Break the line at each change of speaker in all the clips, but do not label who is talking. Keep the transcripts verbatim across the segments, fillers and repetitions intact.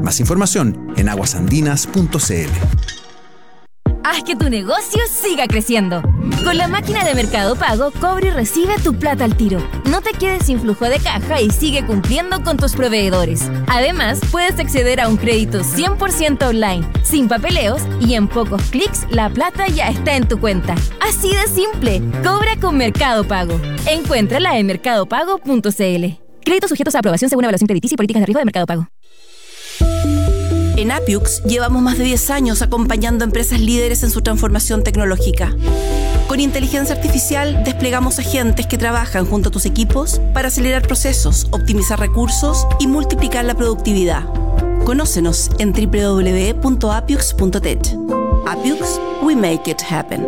Más información en aguasandinas punto c l.
Haz que tu negocio siga creciendo. Con la máquina de Mercado Pago, cobra y recibe tu plata al tiro. No te quedes sin flujo de caja y sigue cumpliendo con tus proveedores. Además, puedes acceder a un crédito cien por ciento online, sin papeleos, y en pocos clics la plata ya está en tu cuenta. Así de simple. Cobra con Mercado Pago. Encuéntrala en mercado pago punto c l. Créditos sujetos a aprobación según evaluación crediticia y políticas de riesgo de Mercado Pago.
En Appiux llevamos más de diez años acompañando a empresas líderes en su transformación tecnológica. Con inteligencia artificial desplegamos agentes que trabajan junto a tus equipos para acelerar procesos, optimizar recursos y multiplicar la productividad. Conócenos en doble u doble u doble u punto appiux punto tech. Appiux, we make it happen.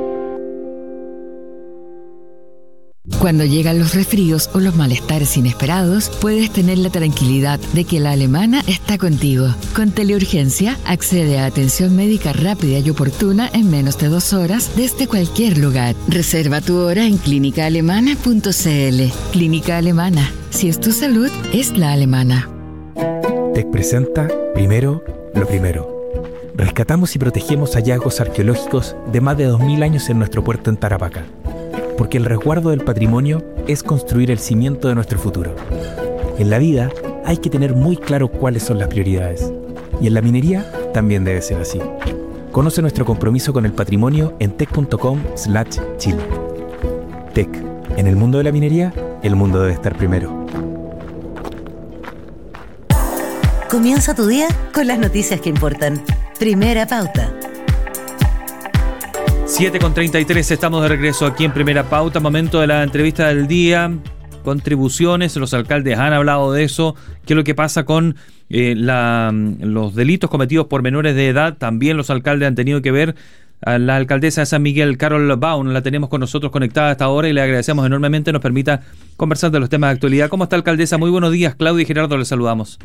Cuando llegan los resfríos o los malestares inesperados, puedes tener la tranquilidad de que la Alemana está contigo. Con Teleurgencia, accede a atención médica rápida y oportuna en menos de dos horas desde cualquier lugar. Reserva tu hora en clínica alemana punto c l. Clínica Alemana. Si es tu salud, es la alemana.
Tech presenta Primero, lo primero. Rescatamos y protegemos hallazgos arqueológicos de más de dos mil años en nuestro puerto en Tarapacá. Porque el resguardo del patrimonio es construir el cimiento de nuestro futuro. En la vida hay que tener muy claro cuáles son las prioridades. Y en la minería también debe ser así. Conoce nuestro compromiso con el patrimonio en tech punto com slash chile. Tech. En el mundo de la minería, el mundo debe estar primero.
Comienza tu día con las noticias que importan. Primera Pauta.
siete con treinta y tres, estamos de regreso aquí en Primera Pauta, momento de la entrevista del día, contribuciones, los alcaldes han hablado de eso, qué es lo que pasa con eh, la, los delitos cometidos por menores de edad, también los alcaldes han tenido que ver. A la alcaldesa de San Miguel, Carol Baum, la tenemos con nosotros conectada hasta ahora y le agradecemos enormemente, nos permita conversar de los temas de actualidad. ¿Cómo está, alcaldesa? Muy buenos días, Claudia y Gerardo, les saludamos.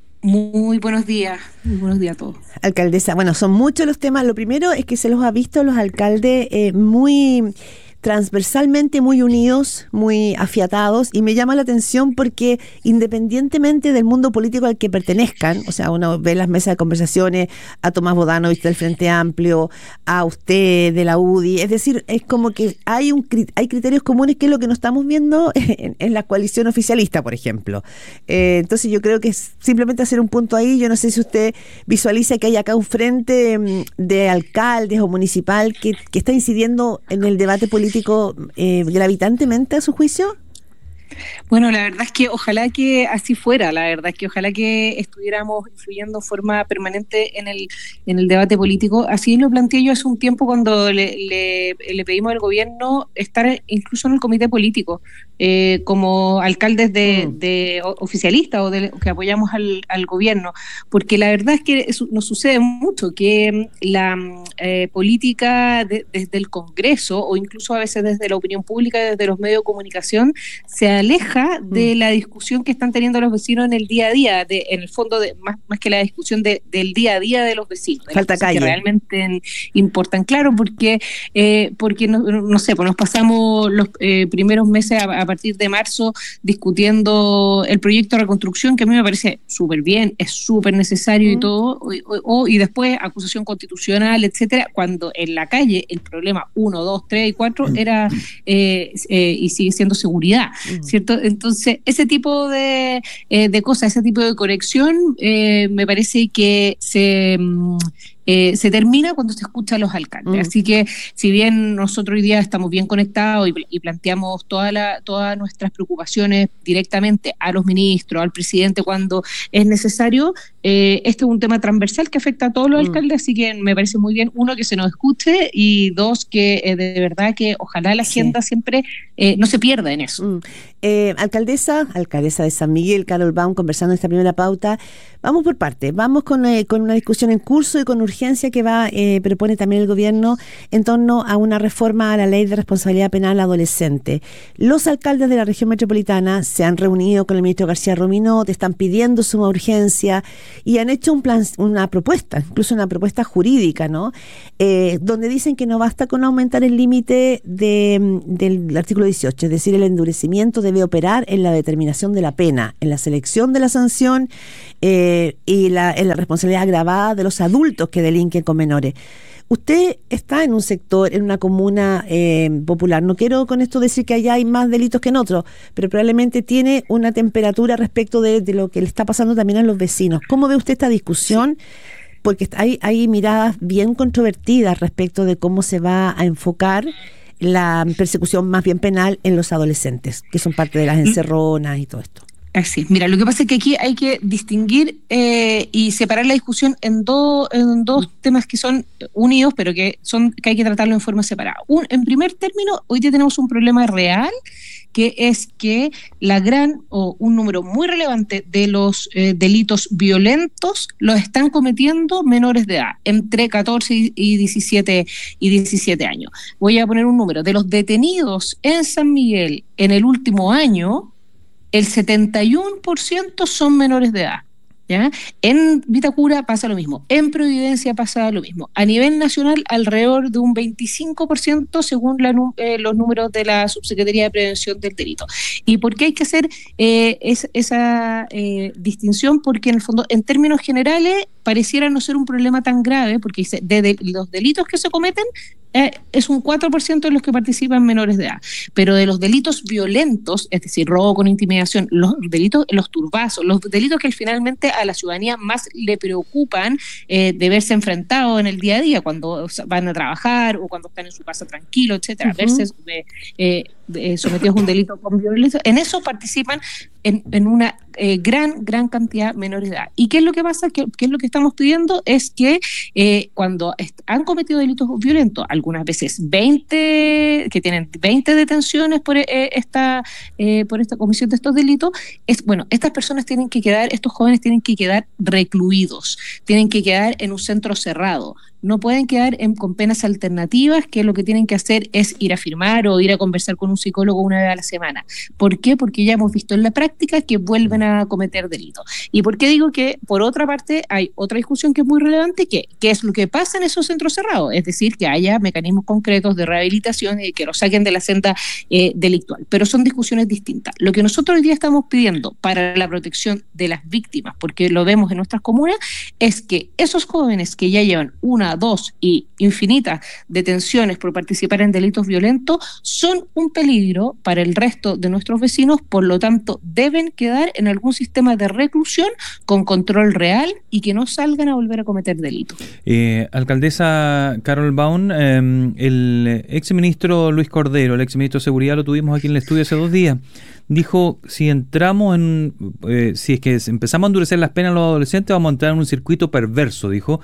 Muy buenos días, muy buenos días a todos.
Alcaldesa, bueno, son muchos los temas. Lo primero es que se los ha visto los alcaldes eh, muy transversalmente, muy unidos, muy afiatados, y me llama la atención porque independientemente del mundo político al que pertenezcan, o sea, uno ve las mesas de conversaciones a Tomás Bodanovich del Frente Amplio, a usted de la U D I, es decir, es como que hay un hay criterios comunes, que es lo que no estamos viendo en, en la coalición oficialista, por ejemplo. Eh, entonces yo creo que es simplemente hacer un punto ahí. Yo no sé si usted visualiza que hay acá un frente de alcaldes o municipal que, que está incidiendo en el debate político Eh, gravitantemente, a su juicio.
Bueno, la verdad es que ojalá que así fuera, la verdad es que ojalá que estuviéramos influyendo de forma permanente en el en el debate político. Así lo planteé yo hace un tiempo cuando le, le, le pedimos al gobierno estar incluso en el comité político, eh, como alcaldes de, mm. de oficialistas o de, que apoyamos al, al gobierno, porque la verdad es que eso nos sucede mucho, que la eh, política de, desde el Congreso o incluso a veces desde la opinión pública, desde los medios de comunicación, se aleja de la discusión que están teniendo los vecinos en el día a día, de, en el fondo, de, más, más que la discusión de, del día a día de los vecinos, de
falta calle,
que realmente importan, claro, porque eh, porque no, no sé, pues nos pasamos los eh, primeros meses a, a partir de marzo discutiendo el proyecto de reconstrucción, que a mí me parece súper bien, es súper necesario mm. y todo, o, o, y después acusación constitucional, etcétera, cuando en la calle el problema uno, dos, tres y cuatro era eh, eh, y sigue siendo seguridad, ¿cierto? Entonces, ese tipo de, eh, de cosas, ese tipo de corrección, eh, me parece que se... Eh, se termina cuando se escucha a los alcaldes. Mm. Así que, si bien nosotros hoy día estamos bien conectados y, y planteamos toda la, todas nuestras preocupaciones directamente a los ministros, al presidente cuando es necesario, eh, este es un tema transversal que afecta a todos los mm. alcaldes, así que me parece muy bien, uno, que se nos escuche, y dos, que eh, de verdad que ojalá la agenda sí. siempre eh, no se pierda en eso.
Mm. Eh, alcaldesa, alcaldesa de San Miguel, Carol Baum, conversando en esta primera pauta. Vamos por parte, vamos con, eh, con una discusión en curso y con urgencia urgencia que va eh, propone también el gobierno en torno a una reforma a la ley de responsabilidad penal adolescente. Los alcaldes de la región metropolitana se han reunido con el ministro García Rominot, están pidiendo suma urgencia y han hecho un plan, una propuesta, incluso una propuesta jurídica, ¿no? Eh, donde dicen que no basta con aumentar el límite de, del artículo dieciocho, es decir, el endurecimiento debe operar en la determinación de la pena, en la selección de la sanción eh, y la, en la responsabilidad agravada de los adultos que delinquen con menores. Usted está en un sector, en una comuna eh, popular. No quiero con esto decir que allá hay más delitos que en otros, pero probablemente tiene una temperatura respecto de, de lo que le está pasando también a los vecinos. ¿Cómo ve usted esta discusión? Porque hay, hay miradas bien controvertidas respecto de cómo se va a enfocar la persecución más bien penal en los adolescentes, que son parte de las encerronas y todo esto.
Así, mira, lo que pasa es que aquí hay que distinguir eh, y separar la discusión en, do, en dos temas que son unidos, pero que son que hay que tratarlo en forma separada. Un, en primer término, hoy ya tenemos un problema real, que es que la gran o un número muy relevante de los eh, delitos violentos los están cometiendo menores de edad, entre catorce y diecisiete años. Voy a poner un número. De los detenidos en San Miguel en el último año, el setenta y uno por ciento son menores de edad, ¿ya? En Vitacura pasa lo mismo, en Providencia pasa lo mismo. A nivel nacional, alrededor de un veinticinco por ciento según la, eh, los números de la Subsecretaría de Prevención del Delito. ¿Y por qué hay que hacer eh, es, esa eh, distinción? Porque en el fondo, en términos generales, pareciera no ser un problema tan grave, porque dice, de, de los delitos que se cometen, Eh, es un cuatro por ciento de los que participan menores de edad, pero de los delitos violentos, es decir, robo con intimidación, los delitos, los turbazos, los delitos que finalmente a la ciudadanía más le preocupan eh, de verse enfrentados en el día a día, cuando van a trabajar o cuando están en su casa tranquilo, etcétera, uh-huh. verse eh, eh, eh, sometidos a un delito con violencia, en eso participan en, en una eh, gran, gran cantidad menores de edad. ¿Y qué es lo que pasa? ¿Qué, qué es lo que estamos pidiendo? Es que eh, cuando est- han cometido delitos violentos, algunas veces veinte, que tienen veinte detenciones por eh, esta eh, por esta comisión de estos delitos, es bueno, estas personas tienen que quedar, estos jóvenes tienen que quedar recluidos, tienen que quedar en un centro cerrado, no pueden quedar en, con penas alternativas, que lo que tienen que hacer es ir a firmar o ir a conversar con un psicólogo una vez a la semana. ¿Por qué? Porque ya hemos visto en la práctica que vuelven a cometer delitos. ¿Y por qué digo que, por otra parte, hay otra discusión que es muy relevante, que, que es lo que pasa en esos centros cerrados? Es decir, que haya mecanismos concretos de rehabilitación y que los saquen de la senda eh, delictual. Pero son discusiones distintas. Lo que nosotros hoy día estamos pidiendo para la protección de las víctimas, porque lo vemos en nuestras comunas, es que esos jóvenes que ya llevan una, dos y infinitas detenciones por participar en delitos violentos son un peligro para el resto de nuestros vecinos, por lo tanto deben quedar en algún sistema de reclusión con control real y que no salgan a volver a cometer delitos.
Eh, alcaldesa Carol Baum, eh, el exministro Luis Cordero, el exministro de Seguridad, lo tuvimos aquí en el estudio hace dos días, dijo, si entramos en, eh, si es que empezamos a endurecer las penas a los adolescentes, vamos a entrar en un circuito perverso, dijo.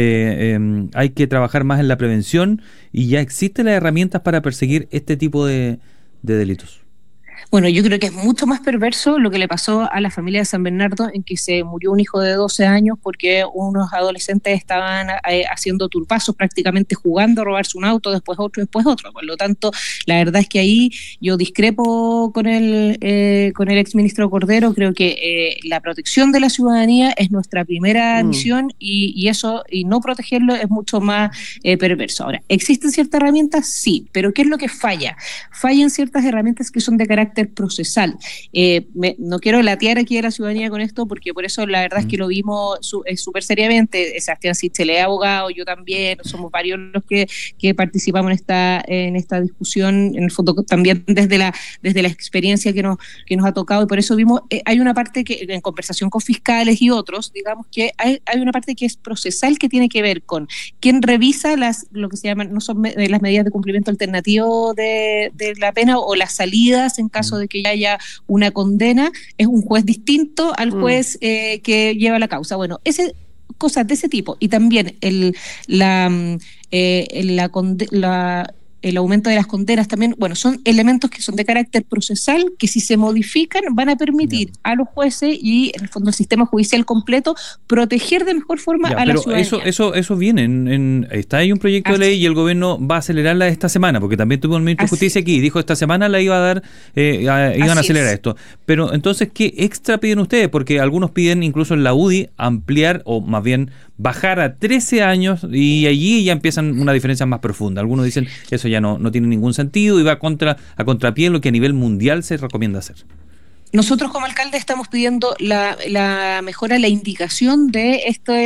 Eh, eh, hay que trabajar más en la prevención y ya existen las herramientas para perseguir este tipo de, de delitos.
Bueno, yo creo que es mucho más perverso lo que le pasó a la familia de San Bernardo, en que se murió un hijo de doce años porque unos adolescentes estaban eh, haciendo turbazos, prácticamente jugando a robarse un auto, después otro, después otro. Por lo tanto, la verdad es que ahí yo discrepo con el eh, con el exministro Cordero. Creo que eh, la protección de la ciudadanía es nuestra primera mm. misión y, y eso, y no protegerlo es mucho más eh, perverso. Ahora, ¿existen ciertas herramientas? Sí, pero ¿qué es lo que falla? Fallan ciertas herramientas que son de carácter procesal. Eh, me, no quiero latear aquí a la ciudadanía con esto, porque por eso la verdad mm. es que lo vimos súper su, seriamente. Sebastián Sichel es abogado, yo también, somos varios los que, que participamos en esta en esta discusión, en el fondo también desde la desde la experiencia que nos que nos ha tocado, y por eso vimos, eh, hay una parte que en conversación con fiscales y otros, digamos que hay, hay una parte que es procesal, que tiene que ver con quién revisa las lo que se llaman, no son me, las medidas de cumplimiento alternativo de, de la pena o las salidas en caso de que ya haya una condena. Es un juez distinto al juez eh, que lleva la causa. Bueno, ese cosas de ese tipo, y también el la eh, la, la el aumento de las condenas también, bueno, son elementos que son de carácter procesal, que si se modifican van a permitir ya. a los jueces y en el fondo el sistema judicial completo proteger de mejor forma
ya,
a la
pero
ciudadanía.
Eso, eso, eso viene, en, en, está ahí un proyecto Así. de ley y el gobierno va a acelerarla esta semana, porque también tuvo un ministro Así. de Justicia aquí y dijo esta semana la iba a dar, eh, a, iban Así a acelerar es. esto. Pero entonces, ¿qué extra piden ustedes? Porque algunos piden incluso en la U D I ampliar o más bien bajar a trece años y allí ya empiezan una diferencia más profunda. Algunos dicen eso ya no, no tiene ningún sentido y va contra, a contrapié en lo que a nivel mundial se recomienda hacer.
Nosotros como alcalde estamos pidiendo la, la mejora, la indicación de este